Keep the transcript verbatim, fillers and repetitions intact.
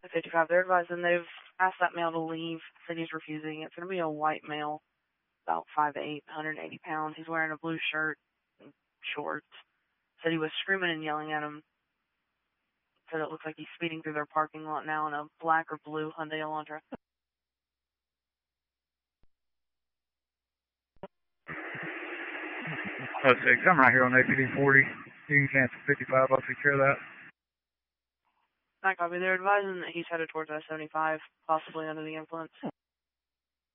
The fifty-five, they're advising they've asked that male to leave. Said he's refusing. It's going to be a white male, about five eight, one hundred eighty pounds. He's wearing a blue shirt and shorts. Said he was screaming and yelling at him. Said it looks like he's speeding through their parking lot now in a black or blue Hyundai Elantra. Oh six, I'm right here on A P D forty. You can cancel fifty-five, I'll take care of that. That copy. They're advising that he's headed towards I seventy-five, possibly under the influence.